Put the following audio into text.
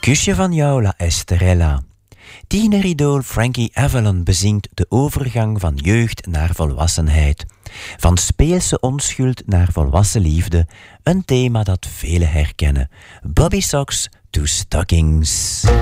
Kusje van jou, La Esterella. Tieneridool Frankie Avalon bezingt de overgang van jeugd naar volwassenheid. Van speelse onschuld naar volwassen liefde, een thema dat velen herkennen. Bobby Socks to Stockings.